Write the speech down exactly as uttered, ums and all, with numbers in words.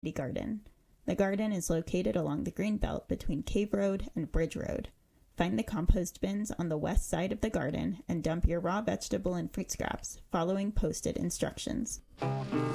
Garden. The garden is located along the Greenbelt between Cave Road and Bridge Road. Find the compost bins on the west side of the garden and dump your raw vegetable and fruit scraps following posted instructions.